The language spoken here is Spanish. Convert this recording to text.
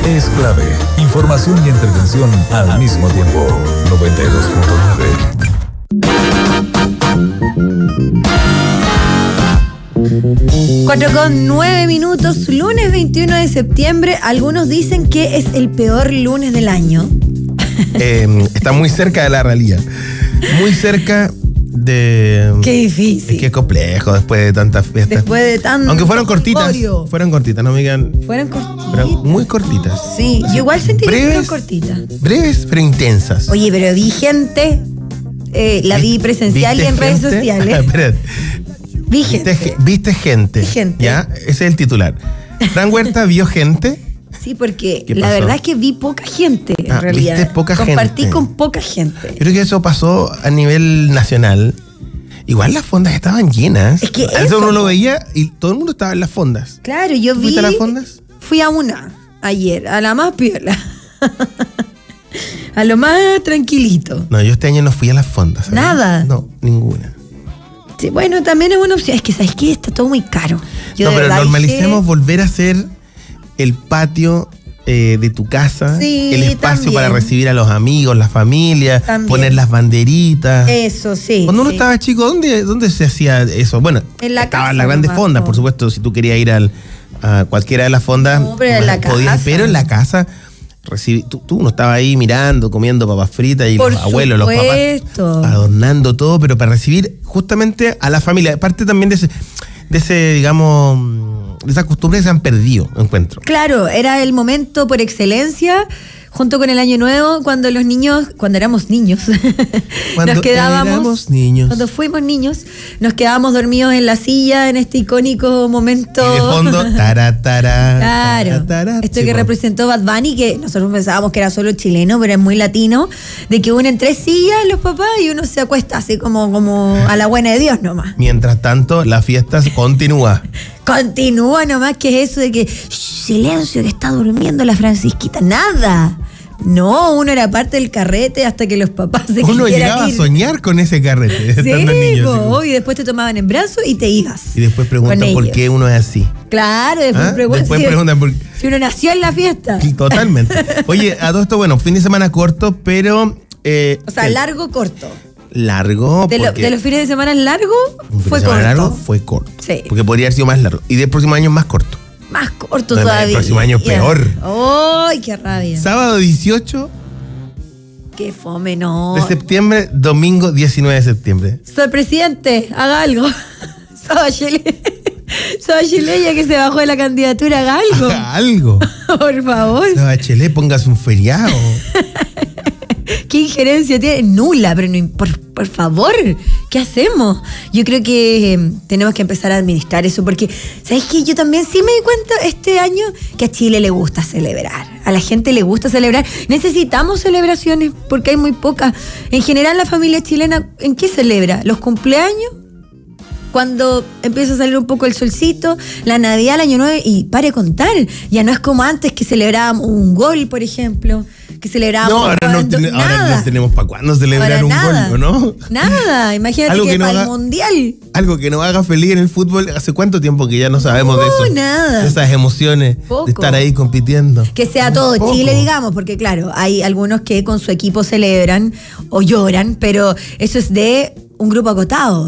es clave. Información y entretención al mismo tiempo. 92.9. 4:09, lunes 21 de septiembre. Algunos dicen que es el peor lunes del año. Está muy cerca de la realidad. Muy cerca de... Qué difícil. Es que es complejo después de tantas fiestas. Después de tanto... Aunque fueron cortitas. Euforio. Fueron cortitas, no me digan... Fueron cortitas. Pero muy cortitas. Sí, yo igual sentí que fueron cortitas. Breves, pero intensas. Oye, pero vi gente... la vi presencial y en redes sociales. Espérate. Vi gente. ¿Viste gente? Vi gente. ¿Ya? Ese es el titular. ¿Fran Huerta vio gente? Sí, porque ¿Qué la pasó? verdad es que vi poca gente, en realidad. ¿Viste poca Compartí gente? con poca gente. Yo creo que eso pasó a nivel nacional. Igual las fondas estaban llenas. Es que a eso, uno lo veía y todo el mundo estaba en las fondas. Claro, yo vi... ¿Fuiste a las fondas? Fui a una ayer, a la más piola. A lo más tranquilito. No, yo este año no fui a las fondas. ¿sabes? Nada. No, ninguna. Sí, bueno, también es una opción. Es que, ¿sabes qué? Está todo muy caro. Yo No, de pero verdad normalicemos dije, volver a hacer el patio de tu casa, Sí, el espacio también. para recibir a los amigos, la familia, También. poner las banderitas. Eso, sí. Cuando uno sí. estaba chico, ¿dónde se hacía eso? Bueno, En la estaban casa las grandes nomás, fondas, po. por supuesto, si tú querías ir a cualquiera de las fondas, No, pero en la casa. Pero en la casa, tú no estabas ahí mirando, comiendo papas fritas y Por los abuelos, los supuesto. papás, adornando todo, pero para recibir justamente a la familia. Aparte también de ese digamos, de esas costumbres que se han perdido, encuentro. Claro, era el momento por excelencia, junto con el Año Nuevo, cuando los niños, cuando éramos niños, nos quedábamos, éramos niños. cuando fuimos niños, nos quedábamos dormidos en la silla en este icónico momento. Y de fondo, Claro, esto sí, que po. representó Bad Bunny, que nosotros pensábamos que era solo chileno, pero es muy latino, de que unen 3 sillas los papás y uno se acuesta así como a la buena de Dios nomás. Mientras tanto, la fiesta continúa. Continúa nomás, que es eso de que silencio, que está durmiendo la Francisquita. Nada. No, uno era parte del carrete hasta que los papás se Uno quisieran llegaba ir. a soñar con ese carrete, estando niño. así como- y después te tomaban en brazos y te ibas. Y después preguntan con por ellos. qué uno es así. Claro, después, ¿Ah? preguntan, Después preguntan por si uno nació en la fiesta. Totalmente. Oye, a todo esto, bueno, fin de semana corto, pero... O sea, largo, corto. largo. De porque los fines de semana largo, un fin fue de semana corto. largo fue corto. Sí. Porque podría haber sido más largo. Y del próximo año más corto. Más corto No, el todavía. próximo año peor. ¡Ay, qué rabia! Sábado 18 ¡Qué fome, no! de septiembre, domingo 19 de septiembre. Soy presidente, haga algo. Soy chileña que se bajó de la candidatura, haga algo. Haga algo. Por favor. La Bachelet, póngase un feriado. ¿Qué injerencia tiene? Nula, pero no, por favor, ¿qué hacemos? Yo creo que tenemos que empezar a administrar eso, porque, ¿sabes qué? Yo también sí me di cuenta este año que a Chile le gusta celebrar. A la gente le gusta celebrar. Necesitamos celebraciones, porque hay muy pocas. En general, la familia chilena, ¿en qué celebra? ¿Los cumpleaños? Cuando empieza a salir un poco el solcito, la Navidad, el Año Nuevo, y pare de contar. Ya no es como antes que celebrábamos un gol, por ejemplo, que celebrábamos No, ahora no, ahora no tenemos para cuándo celebrar Ahora un nada. gol, ¿no? Nada, imagínate Algo que, que no para haga- el Mundial. Algo que nos haga feliz en el fútbol. ¿Hace cuánto tiempo que ya no sabemos de eso? Nada. De esas emociones Poco. de estar ahí compitiendo. Que sea todo Poco. Chile, digamos, porque claro, hay algunos que con su equipo celebran o lloran, pero eso es de un grupo acotado.